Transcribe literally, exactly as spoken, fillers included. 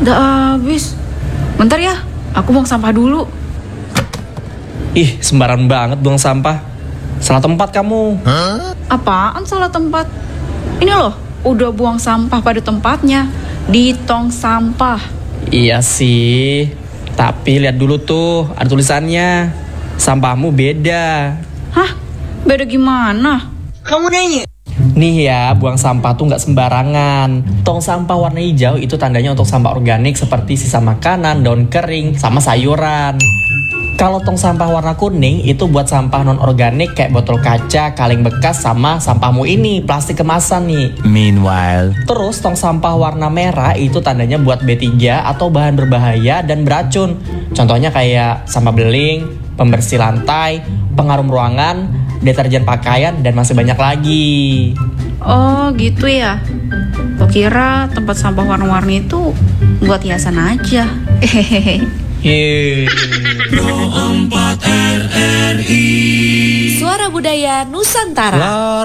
Udah habis. Bentar ya, aku buang sampah dulu. Ih, sembarangan banget buang sampah. Salah tempat kamu. Apaan salah tempat? Ini loh, udah buang sampah pada tempatnya, di tong sampah. Iya sih, tapi lihat dulu tuh, ada tulisannya. Sampahmu beda. Hah? Beda gimana? Kamu nanya? Nih ya, buang sampah tuh nggak sembarangan. Tong sampah warna hijau itu tandanya untuk sampah organik seperti sisa makanan, daun kering, sama sayuran. Kalau tong sampah warna kuning itu buat sampah non organik kayak botol kaca, kaleng bekas, sama sampahmu ini, plastik kemasan nih. Meanwhile, Terus tong sampah warna merah itu tandanya buat B tiga atau bahan berbahaya dan beracun. Contohnya kayak sampah beling, pembersih lantai, pengharum ruangan, deterjen pakaian, dan masih banyak lagi. Oh gitu ya. Kukira tempat sampah warna-warni itu buat hiasan aja. Hehehe. Yeay. Suara Budaya Nusantara. Lor